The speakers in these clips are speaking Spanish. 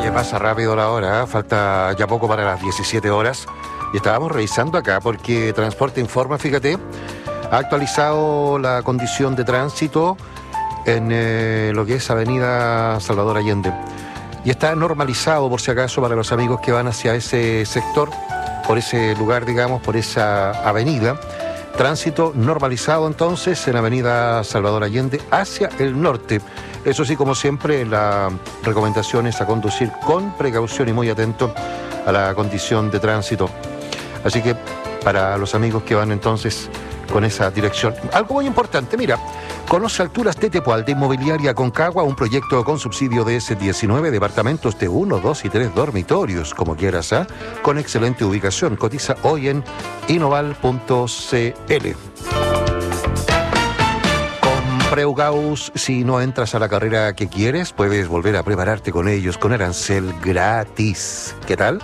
Oye, pasa rápido la hora, ¿eh? Falta ya poco para las 17 horas. Y estábamos revisando acá porque Transporte Informa, fíjate, ha actualizado la condición de tránsito en lo que es Avenida Salvador Allende. Y está normalizado, por si acaso, para los amigos que van hacia ese sector, por ese lugar, digamos, por esa avenida. Tránsito normalizado entonces en Avenida Salvador Allende hacia el norte. Eso sí, como siempre, la recomendación es a conducir con precaución y muy atento a la condición de tránsito. Así que para los amigos que van entonces con esa dirección. Algo muy importante, mira, conoce Alturas de Tepual de Inmobiliaria Concagua, un proyecto con subsidio de S19, departamentos de 1, 2 y 3 dormitorios, como quieras, ¿eh? Con excelente ubicación. Cotiza hoy en inoval.cl. Preugaus, si no entras a la carrera que quieres, puedes volver a prepararte con ellos con arancel gratis. ¿Qué tal?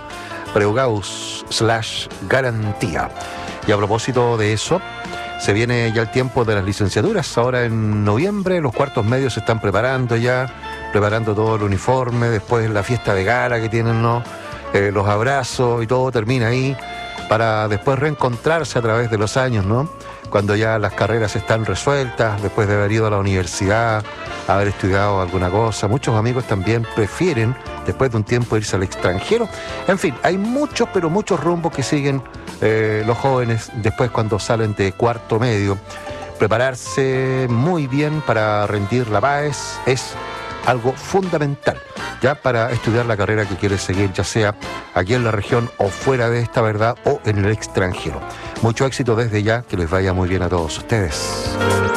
Preugaus/garantía. Y a propósito de eso, se viene ya el tiempo de las licenciaturas. Ahora en noviembre los cuartos medios se están preparando ya, preparando todo el uniforme, después la fiesta de gala que tienen, ¿no? Los abrazos y todo termina ahí, para después reencontrarse a través de los años, ¿no? Cuando ya las carreras están resueltas, después de haber ido a la universidad, haber estudiado alguna cosa. Muchos amigos también prefieren, después de un tiempo, irse al extranjero. En fin, hay muchos, pero muchos rumbos que siguen los jóvenes después cuando salen de cuarto medio. Prepararse muy bien para rendir la PAES es algo fundamental, ya para estudiar la carrera que quieres seguir, ya sea aquí en la región o fuera de esta, ¿verdad?, o en el extranjero. Mucho éxito desde ya, que les vaya muy bien a todos ustedes.